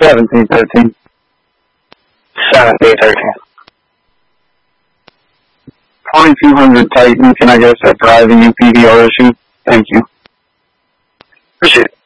1713. 1713. 2200 Titan, can I get a set drive in UPVR issue? Thank you. Appreciate it.